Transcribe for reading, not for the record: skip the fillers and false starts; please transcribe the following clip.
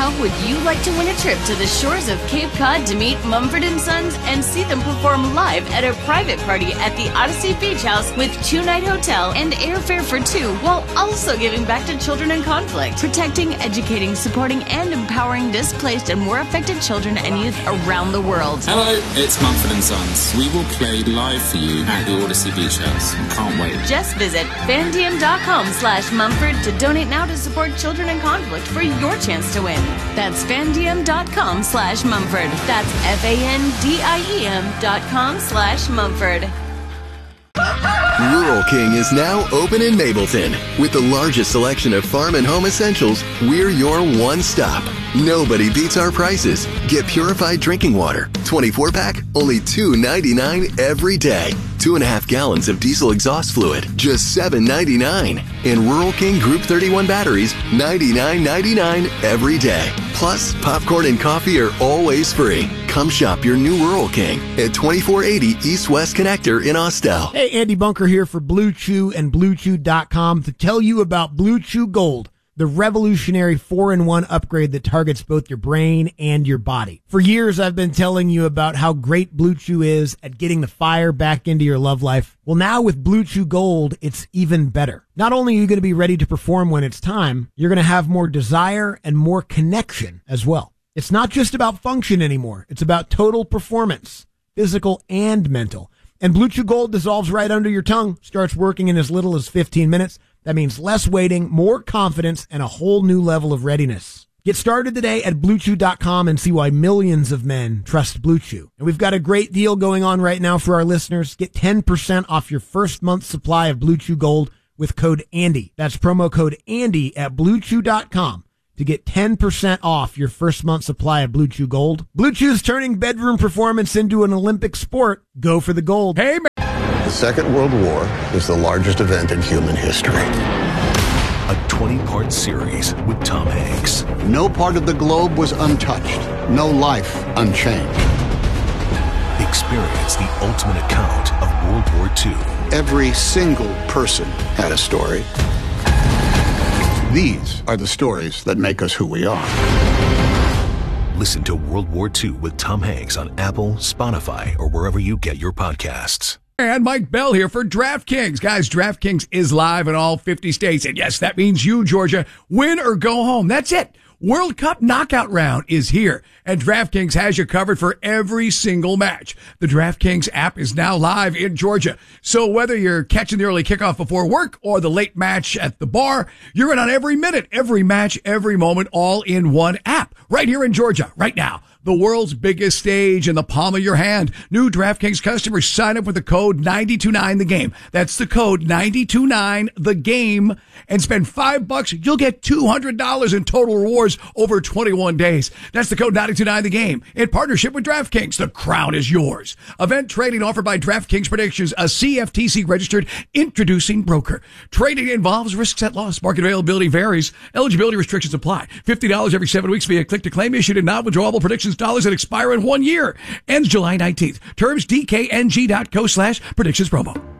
How would you like to win a trip to the shores of Cape Cod to meet Mumford & Sons and see them perform live at a private party at the Odyssey Beach House with 2-night hotel and airfare for two, while also giving back to children in conflict, protecting, educating, supporting, and empowering displaced and war affected children and youth around the world? Hello, it's Mumford & Sons. We will play live for you at the Odyssey Beach House. Can't wait. Just visit fandiem.com/Mumford to donate now to support children in conflict for your chance to win. That's fandiem.com/Mumford. That's FANDIEM.com/Mumford. Rural King is now open in Mableton. With the largest selection of farm and home essentials, we're your one stop. Nobody beats our prices. Get purified drinking water, 24-pack, only $2.99 every day. 2.5 gallons of diesel exhaust fluid, just $7.99. And Rural King Group 31 batteries, $99.99 every day. Plus, popcorn and coffee are always free. Come shop your new Rural King at 2480 East-West Connector in Austell. Hey, Andy Bunker here for Blue Chew and BlueChew.com to tell you about Blue Chew Gold, the revolutionary 4-in-1 upgrade that targets both your brain and your body. For years, I've been telling you about how great Blue Chew is at getting the fire back into your love life. Well, now with Blue Chew Gold, it's even better. Not only are you going to be ready to perform when it's time, you're going to have more desire and more connection as well. It's not just about function anymore. It's about total performance, physical and mental. And Blue Chew Gold dissolves right under your tongue, starts working in as little as 15 minutes. That means less waiting, more confidence, and a whole new level of readiness. Get started today at BlueChew.com and see why millions of men trust Blue Chew. And we've got a great deal going on right now for our listeners. Get 10% off your first month's supply of Blue Chew Gold with code ANDY. That's promo code ANDY at BlueChew.com to get 10% off your first month's supply of Blue Chew Gold. Blue Chew's turning bedroom performance into an Olympic sport. Go for the gold. Hey, man. The Second World War is the largest event in human history. A 20-part series with Tom Hanks. No part of the globe was untouched. No life unchanged. Experience the ultimate account of World War II. Every single person had a story. These are the stories that make us who we are. Listen to World War II with Tom Hanks on Apple, Spotify, or wherever you get your podcasts. And Mike Bell here for DraftKings. Guys, DraftKings is live in all 50 states. And yes, that means you, Georgia, win or go home. That's it. World Cup knockout round is here, and DraftKings has you covered for every single match. The DraftKings app is now live in Georgia. So whether you're catching the early kickoff before work or the late match at the bar, you're in on every minute, every match, every moment, all in one app. Right here in Georgia, right now. The world's biggest stage in the palm of your hand. New DraftKings customers sign up with the code 929TheGame. That's the code 929TheGame. And spend $5. You'll get $200 in total rewards over 21 days. That's the code 929TheGame. In partnership with DraftKings, the crown is yours. Event trading offered by DraftKings Predictions, a CFTC registered introducing broker. Trading involves risks at loss. Market availability varies. Eligibility restrictions apply. $50 every 7 weeks via click to claim issued in non-withdrawable predictions dollars that expire in 1 year. Ends July 19th. Terms DKNG.co/predictions promo.